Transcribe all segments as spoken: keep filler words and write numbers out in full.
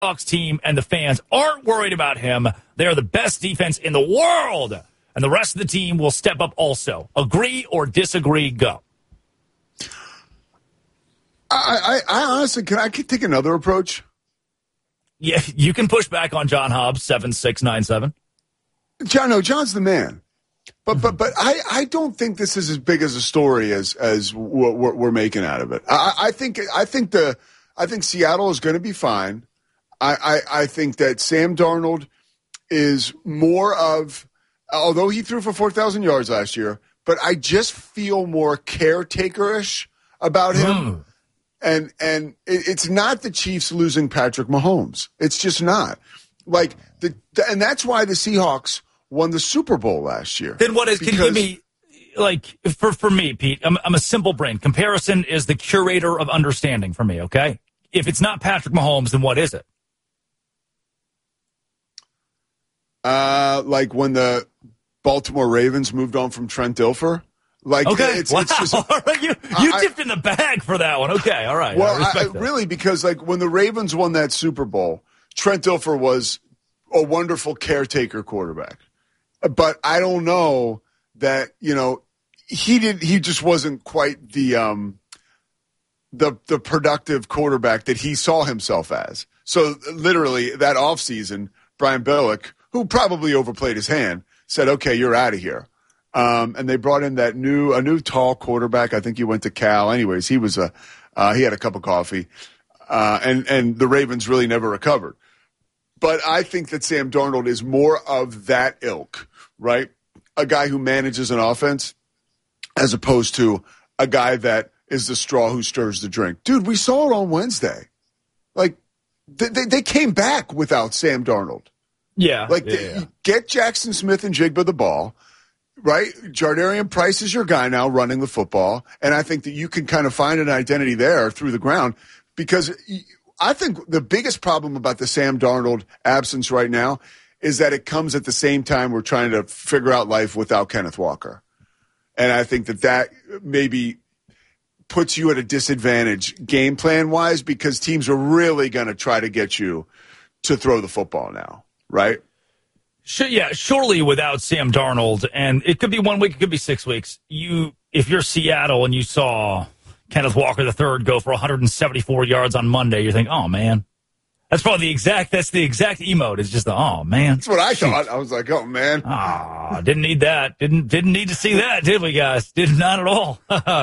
Seahawks team and the fans aren't worried about him. They are the best defense in the world. And the rest of the team will step up also. Agree or disagree? Go. I, I, I honestly, can I take another approach? Yeah, you can push back on John Hobbs, seven six nine seven. John, no, John's the man. But but but I, I don't think this is as big as a story as as what we're, we're making out of it. I, I think I think the I think Seattle is going to be fine. I, I I think that Sam Darnold is more of, although he threw for four thousand yards last year, but I just feel more caretaker-ish about him. Mm. And and it, it's not the Chiefs losing Patrick Mahomes. It's just not. Like the, the and that's why the Seahawks won the Super Bowl last year. Then what is, can you give me, like, for, for me, Pete, I'm, I'm a simple brain. Comparison is the curator of understanding for me, okay? If it's not Patrick Mahomes, then what is it? Uh, like when the Baltimore Ravens moved on from Trent Dilfer. Like, okay, it's, wow. it's just, you you I, dipped in the bag for that one. Okay, all right. Well, I I, really, because like when the Ravens won that Super Bowl, Trent Dilfer was a wonderful caretaker quarterback. But I don't know that, you know, he did. He just wasn't quite the um, the the productive quarterback that he saw himself as. So literally that offseason, Brian Billick, who probably overplayed his hand, said, "Okay, you're out of here." Um, and they brought in that new a new tall quarterback. I think he went to Cal. Anyways, he was a uh, he had a cup of coffee, uh, and and the Ravens really never recovered. But I think that Sam Darnold is more of that ilk, right? A guy who manages an offense as opposed to a guy that is the straw who stirs the drink. Dude, we saw it on Wednesday. Like, they, they, they came back without Sam Darnold. Yeah. Like, yeah, they, yeah. Get Jackson Smith and Jigba the ball, right? Jardarian Price is your guy now running the football. And I think that you can kind of find an identity there through the ground because – I think the biggest problem about the Sam Darnold absence right now is that it comes at the same time we're trying to figure out life without Kenneth Walker. And I think that that maybe puts you at a disadvantage game plan-wise because teams are really going to try to get you to throw the football now, right? Sure, yeah, surely without Sam Darnold, and it could be one week, it could be six weeks. You, if you're Seattle and you saw Kenneth Walker the third go for one hundred seventy-four yards on Monday, you think, oh, man. That's probably the exact, that's the exact emote. It's just the, oh, man. That's what I thought. I was like, oh, man. Ah, oh, didn't need that. Didn't didn't need to see that, did we, guys? Did not at all.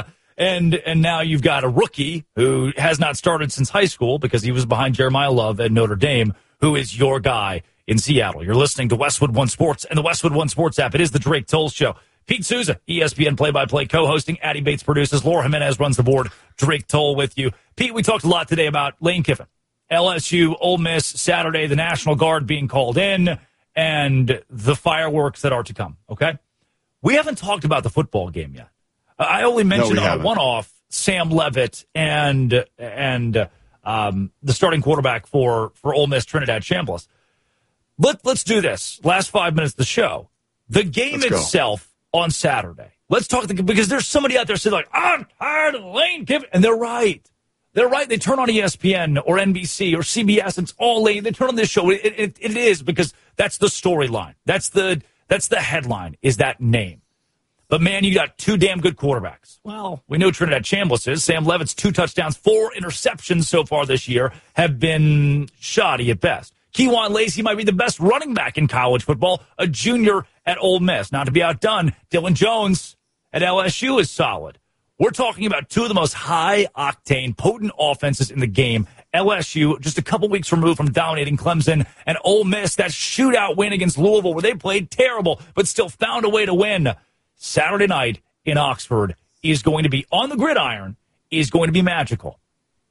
and and now you've got a rookie who has not started since high school because he was behind Jeremiah Love at Notre Dame, who is your guy in Seattle. You're listening to Westwood One Sports and the Westwood One Sports app. It is the Drake Toll Show. Pete Souza, E S P N play-by-play co-hosting. Addie Bates produces. Laura Jimenez runs the board. Drake Toll with you. Pete, we talked a lot today about Lane Kiffin. L S U, Ole Miss, Saturday, the National Guard being called in, and the fireworks that are to come, okay? We haven't talked about the football game yet. I only mentioned no, on a one-off Sam Leavitt and and um, the starting quarterback for, for Ole Miss, Trinidad Chambliss. Let, let's do this. Last five minutes of the show. The game let's itself on Saturday. Let's talk, the, because there's somebody out there saying, like, I'm tired of Lane Kiffin. And they're right. They're right. They turn on E S P N or N B C or C B S. And it's all Lane. They turn on this show. It, it, it is because that's the storyline. That's the that's the headline, is that name. But, man, you got two damn good quarterbacks. Well, we know Trinidad Chambliss is. Sam Leavitt's two touchdowns, four interceptions so far this year have been shoddy at best. Kejuan Lacey might be the best running back in college football, a junior at Ole Miss. Not to be outdone, Dylan Jones at L S U is solid. We're talking about two of the most high-octane, potent offenses in the game. L S U, just a couple weeks removed from dominating Clemson, and Ole Miss, that shootout win against Louisville where they played terrible but still found a way to win. Saturday night in Oxford is going to be on the gridiron, is going to be magical.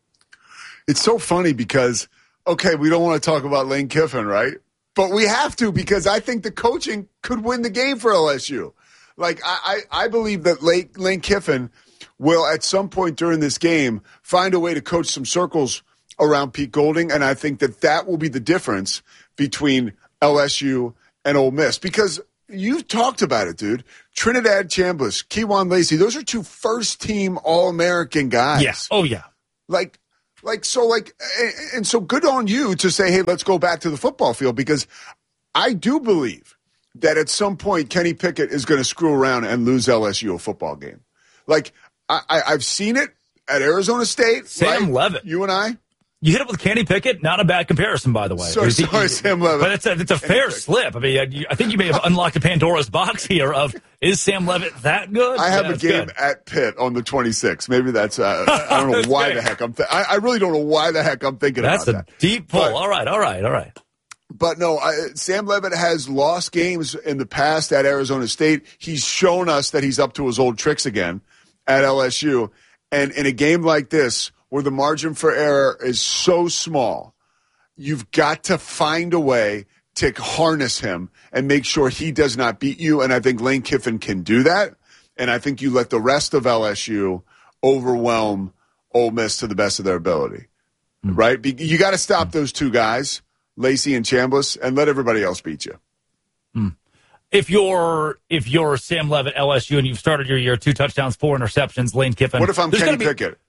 It's so funny because, okay, we don't want to talk about Lane Kiffin, right? But we have to because I think the coaching could win the game for L S U. Like, I, I, I believe that Lane, Lane Kiffin will, at some point during this game, find a way to coach some circles around Pete Golding, and I think that that will be the difference between L S U and Ole Miss. Because you've talked about it, dude. Trinidad Chambliss, Kejuan Lacey, those are two first-team All-American guys. Yes. Oh, yeah. Like, Like, so, like, and so good on you to say, hey, let's go back to the football field, because I do believe that at some point Kenny Pickett is going to screw around and lose L S U a football game. Like, I, I, I've seen it at Arizona State. Sam right? Levitt. You and I. You hit it with Kenny Pickett. Not a bad comparison, by the way. Sorry, he, sorry, Sam Levitt. But it's a, it's a fair Pickett. slip. I mean, I, I think you may have unlocked a Pandora's box here of, is Sam Levitt that good? I have yeah, a game good. at Pitt on the twenty-sixth. Maybe that's, uh, I don't know why great. the heck I'm, th- I, I really don't know why the heck I'm thinking that's about that. That's a deep pull. But, all right, all right, all right. But no, I, Sam Levitt has lost games in the past at Arizona State. He's shown us that he's up to his old tricks again at L S U. And in a game like this, where the margin for error is so small, you've got to find a way to harness him and make sure he does not beat you. And I think Lane Kiffin can do that. And I think you let the rest of L S U overwhelm Ole Miss to the best of their ability, mm. right? You got to stop those two guys, Lacey and Chambliss, and let everybody else beat you. Mm. If you're if you're Sam Levitt, L S U, and you've started your year two touchdowns, four interceptions, Lane Kiffin. What if I'm Kenny be, Pickett?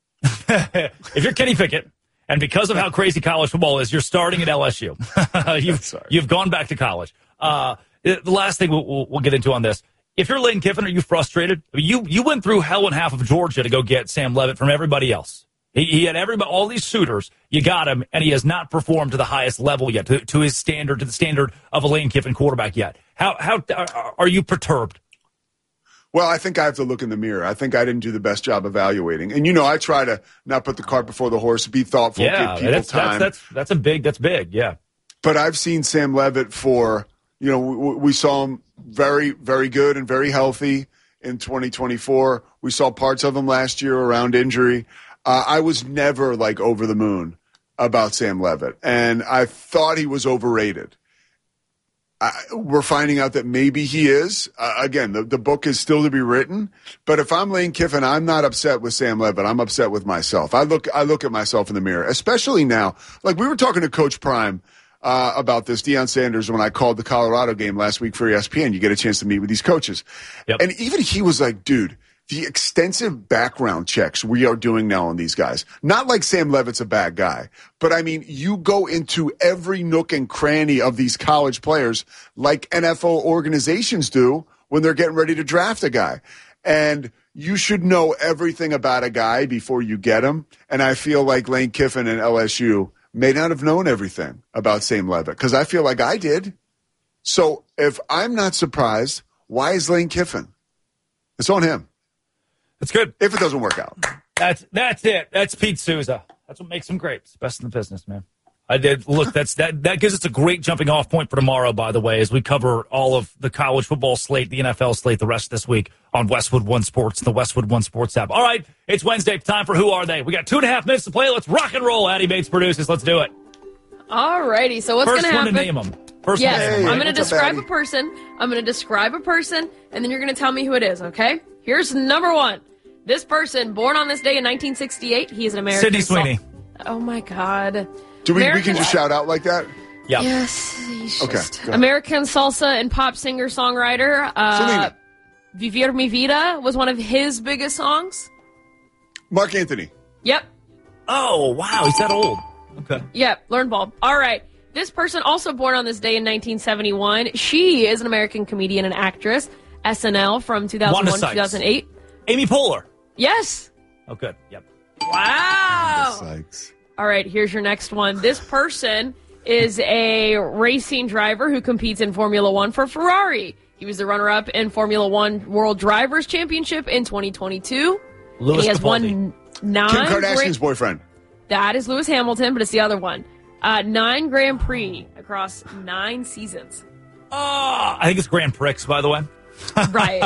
If you're Kenny Pickett, and because of how crazy college football is, you're starting at L S U. you've, you've gone back to college. Uh, the last thing we'll, we'll, we'll get into on this. If you're Lane Kiffin, are you frustrated? I mean, you you went through hell and half of Georgia to go get Sam Levitt from everybody else. He, he had everybody, all these suitors. You got him, and he has not performed to the highest level yet, to, to his standard, to the standard of a Lane Kiffin quarterback yet. How how are you perturbed? Well, I think I have to look in the mirror. I think I didn't do the best job evaluating. And, you know, I try to not put the cart before the horse, be thoughtful, yeah, give people that's, time. That's, that's, that's a big, that's big, yeah. But I've seen Sam Levitt for, you know, we, we saw him very, very good and very healthy in twenty twenty-four. We saw parts of him last year around injury. Uh, I was never, like, over the moon about Sam Levitt. And I thought he was overrated. I, we're finding out that maybe he is. Uh, again, the, the book is still to be written. But if I'm Lane Kiffin, I'm not upset with Sam Levitt. I'm upset with myself. I look I look at myself in the mirror, especially now. Like, we were talking to Coach Prime uh, about this, Deion Sanders, when I called the Colorado game last week for E S P N. You get a chance to meet with these coaches. Yep. And even he was like, dude, the extensive background checks we are doing now on these guys. Not like Sam Levitt's a bad guy, but I mean, you go into every nook and cranny of these college players like N F L organizations do when they're getting ready to draft a guy. And you should know everything about a guy before you get him. And I feel like Lane Kiffin and L S U may not have known everything about Sam Levitt, because I feel like I did. So if I'm not surprised, why is Lane Kiffin? It's on him. That's good. If it doesn't work out. That's that's it. That's Pete Souza. That's what makes him great. It's best in the business, man. I did look. That's that. That gives us a great jumping off point for tomorrow. By the way, as we cover all of the college football slate, the N F L slate, the rest of this week on Westwood One Sports, the Westwood One Sports app. All right, it's Wednesday. Time for Who Are They? We got two and a half minutes to play. Let's rock and roll. Addie Bates produces. Let's do it. All righty. So what's going to happen? First one to name them. First yes, one to name them. I'm going to describe a person. I'm going to describe a person, and then you're going to tell me who it is. Okay? Here's number one. This person, born on this day in nineteen sixty-eight, he is an American. Sydney Sweeney. Sol- oh, my God. Do we, American- we can just shout out like that? Yeah. Yes. He's okay. Just American salsa and pop singer-songwriter. Uh, Selena. Vivir Mi Vida was one of his biggest songs. Mark Anthony. Yep. Oh, wow. He's that old. Okay. Yep. Learn ball. All right. This person, also born on this day in nineteen seventy-one. She is an American comedian and actress. S N L from two thousand one to two thousand eight. Amy Poehler. Yes. Oh, good. Yep. Wow. Sykes. All right, here's your next one. This person is a racing driver who competes in Formula One for Ferrari. He was the runner-up in Formula One World Drivers' Championship in twenty twenty-two. Lewis he has Capaldi. won nine. Kim Kardashian's gra- boyfriend. That is Lewis Hamilton, but it's the other one. Uh, nine Grand Prix across nine seasons. Oh, I think it's Grand Prix, by the way. Right.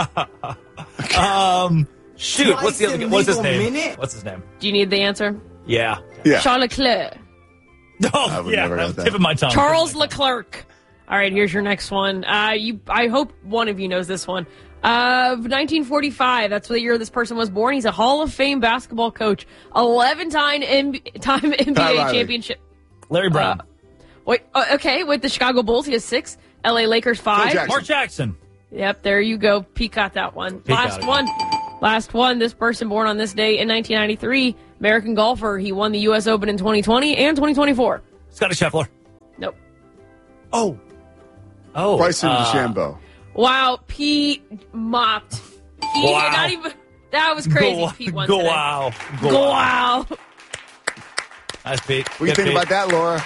um, shoot, Twice what's the other? in What's his legal name? minute? What's his name? Do you need the answer? Yeah. Yeah. Charles Leclerc. Oh, would yeah. never I'm got that. tipping my tongue. Charles Tipping my tongue. Leclerc. All right, here's your next one. Uh, you, I hope one of you knows this one. Uh, nineteen forty-five. That's the year this person was born. He's a Hall of Fame basketball coach. eleven-time M- time N B A Riley. championship. Larry Brown. Uh, wait, uh, okay, with the Chicago Bulls, he has six. L A Lakers, five. Jackson. Mark Jackson. Yep, there you go. Pete got that one. Pete Last got it. one. Last one. This person born on this day in nineteen ninety-three. American golfer. He won the U S Open in twenty twenty and twenty twenty-four. Scotty Scheffler. Nope. Oh. Oh. Bryson uh, DeChambeau. Wow, Pete mopped. He Wow. not even. That was crazy. Go, Pete won go today. wow. Go, Go wow. wow. Nice, Pete. What do you Good, think Pete. about that, Laura?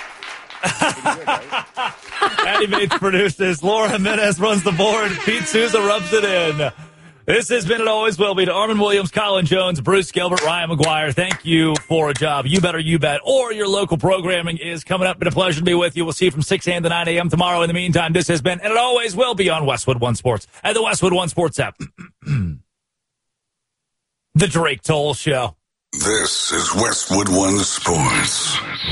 Andy Bates produces. Laura Jimenez runs the board. Pete Souza rubs it in. This has been and always will be to Armin Williams, Colin Jones, Bruce Gilbert, Ryan McGuire. Thank you for a job. You better, you bet. Or your local programming is coming up. Been a pleasure to be with you. We'll see you from six a.m. to nine a.m. tomorrow. In the meantime, this has been and it always will be on Westwood One Sports and the Westwood One Sports app. The Drake Toll Show. This is Westwood One Sports.